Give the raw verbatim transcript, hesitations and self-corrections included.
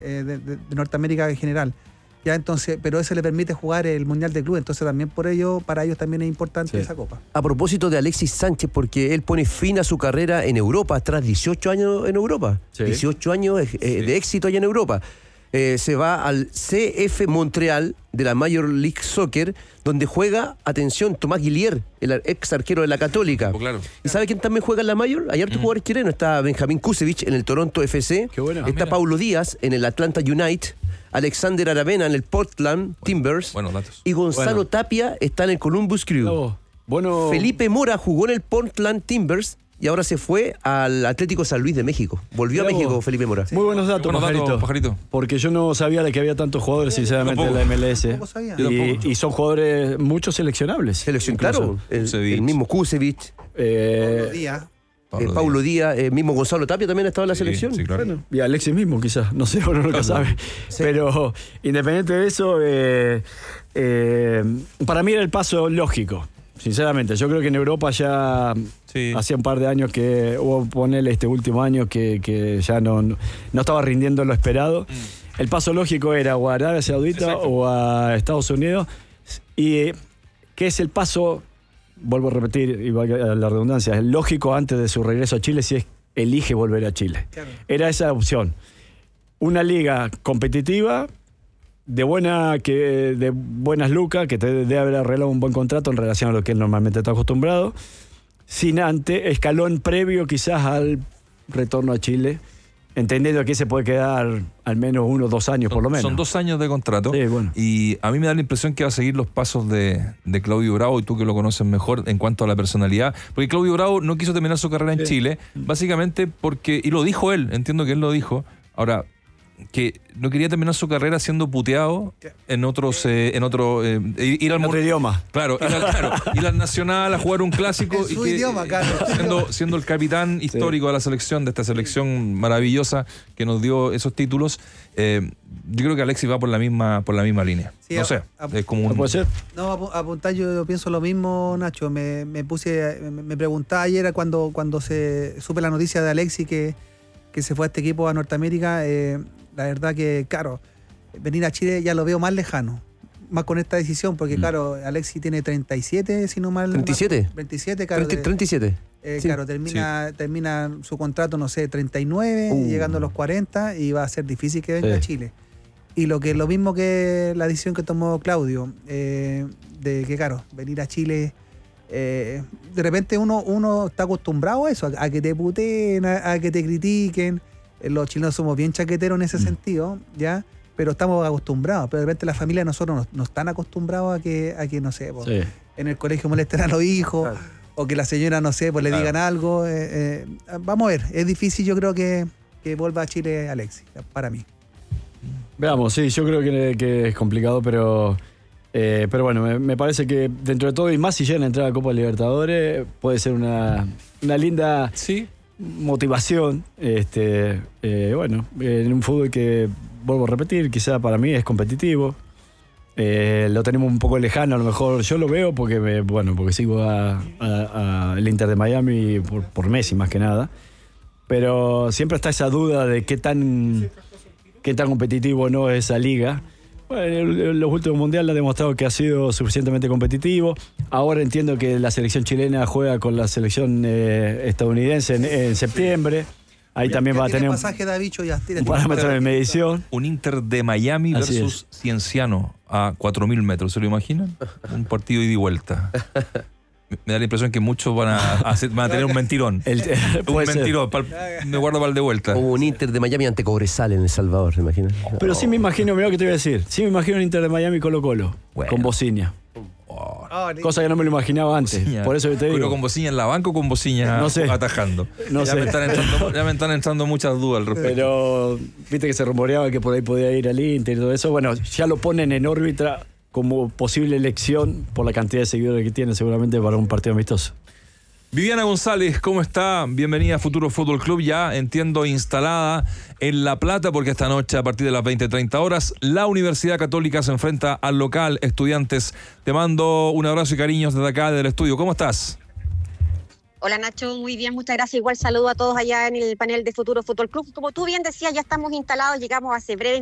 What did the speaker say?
eh, de, de, de Norteamérica en general. Ya, entonces, pero eso le permite jugar el Mundial de Club, entonces también por ello, para ellos también es importante sí. esa copa. A propósito de Alexis Sánchez, porque él pone fin a su carrera en Europa, tras dieciocho años en Europa, sí. dieciocho años eh, sí. de éxito allá en Europa. Eh, se va al C F Montreal de la Major League Soccer, donde juega, atención, Tomás Guillier, el ex arquero de la Católica. Oh, claro. ¿Y sabe quién también juega en la Major? Hay hartos mm. jugadores chilenos. Está Benjamín Kusevich en el Toronto F C. Qué bueno. Está ah, Paulo Díaz en el Atlanta United. Alexander Aravena en el Portland Timbers. Buenos datos. Y Gonzalo bueno. Tapia está en el Columbus Crew. Oh, bueno. Felipe Mora jugó en el Portland Timbers y ahora se fue al Atlético San Luis de México. Volvió Bravo. a México Felipe Mora. Muy buenos datos, buenos pajarito. datos, pajarito. Porque yo no sabía de que había tantos jugadores, sinceramente, en la M L S. Y, y son jugadores, muchos seleccionables. Selección, claro. El, el mismo Kusevich. Eh, Paulo Díaz. Eh, Paulo Díaz, el eh, mismo Gonzalo Tapia también estaba en la sí, selección. Sí, claro. Bueno, y Alexis mismo, quizás. No sé, uno nunca sabe. Sí. Pero independiente de eso, eh, eh, para mí era el paso lógico. Sinceramente, yo creo que en Europa ya sí. hacía un par de años que, o ponerle este último año, que, que ya no, no estaba rindiendo lo esperado. Mm. El paso lógico era o a Arabia Saudita Exacto. o a Estados Unidos. Y eh, que es el paso, vuelvo a repetir, y valga la redundancia, es lógico antes de su regreso a Chile si es elige volver a Chile. Claro. Era esa opción. Una liga competitiva, de buena que de buenas lucas, que te debe haber arreglado un buen contrato en relación a lo que él normalmente está acostumbrado, sin antes, escalón previo quizás al retorno a Chile, entendiendo que se puede quedar al menos uno o dos años son, por lo menos. Son dos años de contrato. Sí, bueno. Y a mí me da la impresión que va a seguir los pasos de, de Claudio Bravo, y tú que lo conoces mejor en cuanto a la personalidad, porque Claudio Bravo no quiso terminar su carrera sí. en Chile, básicamente porque, y lo dijo él, entiendo que él lo dijo, ahora, que no quería terminar su carrera siendo puteado en otros eh, en otro eh, ir al en otro idioma claro ir al, claro ir al Nacional a jugar un clásico en su y que, idioma claro. siendo, siendo el capitán histórico sí. de la selección, de esta selección maravillosa que nos dio esos títulos. eh, yo creo que Alexis va por la misma por la misma línea sí, no a, sé a, es como un... ¿No puede ser? No, apuntar yo, yo pienso lo mismo, Nacho. Me, me puse me, me preguntaba ayer cuando cuando se supe la noticia de Alexis que que se fue a este equipo a Norteamérica. eh, La verdad que, claro, venir a Chile ya lo veo más lejano, más con esta decisión, porque, mm. claro, Alexis tiene treinta y siete, si no mal... ¿treinta y siete? veintisiete, claro. treinta, treinta y siete. Eh, sí. Claro, termina, sí. termina su contrato, no sé, treinta y nueve, uh. llegando a los cuarenta, y va a ser difícil que venga sí. a Chile. Y lo que lo mismo que la decisión que tomó Claudio, eh, de que, claro, venir a Chile... Eh, de repente uno, uno está acostumbrado a eso, a, a que te puteen, a, a que te critiquen. Los chilenos somos bien chaqueteros en ese mm. sentido, ¿ya? Pero estamos acostumbrados. Pero de repente la familia de nosotros no, no están acostumbrados a que, a que no sé, pues, sí. en el colegio molesten a los hijos, claro. o que la señora, no sé, pues le claro. digan algo. Eh, eh, vamos a ver, es difícil, yo creo que, que vuelva a Chile Alexis, para mí. Veamos, sí, yo creo que, que es complicado, pero... Eh, pero bueno, me, me parece que dentro de todo, y más si llegan a entrar a la Copa Libertadores, puede ser una, una linda sí. motivación. Este, eh, bueno, en un fútbol que, vuelvo a repetir, quizá para mí es competitivo. Eh, lo tenemos un poco lejano, a lo mejor yo lo veo porque, me, bueno, porque sigo a, a, a el Inter de Miami por, por Messi más que nada. Pero siempre está esa duda de qué tan, qué tan competitivo no es esa liga. Bueno, en los últimos mundiales ha demostrado que ha sido suficientemente competitivo. Ahora entiendo que la selección chilena juega con la selección eh, estadounidense en, en septiembre. Ahí ya, también ya va a tener un, pasaje de bicho, ya un parámetro de medición. Un Inter de Miami Así versus es. Cienciano a cuatro mil metros, ¿se lo imaginan? Un partido ida y vuelta. Me da la impresión que muchos van a, hacer, van a tener un mentirón. El, un mentirón. Pal, me guardo para el de vuelta. Como un Inter de Miami ante Cobresal en El Salvador, ¿se imaginan? Pero oh. sí me imagino, mira lo que te voy a decir. Sí me imagino un Inter de Miami Colo-Colo. Bueno. Con Bociña. Oh. Cosa que no me lo imaginaba antes. Bociña. Por eso te digo. ¿Pero con Bociña en la banca o con Bociña no sé. atajando? No ya, sé. Me están entrando, ya me están entrando muchas dudas al respecto. Pero viste que se rumoreaba que por ahí podía ir al Inter y todo eso. Bueno, ya lo ponen en órbita como posible elección por la cantidad de seguidores que tiene seguramente para un partido amistoso. Viviana González, ¿cómo está? Bienvenida a Futuro Fútbol Club, ya entiendo instalada en La Plata, porque esta noche a partir de las veinte treinta horas la Universidad Católica se enfrenta al local Estudiantes. Te mando un abrazo y cariños desde acá, desde el estudio. ¿Cómo estás? Hola Nacho, muy bien, muchas gracias. Igual saludo a todos allá en el panel de Futuro Fútbol Club. Como tú bien decías, ya estamos instalados, llegamos hace breve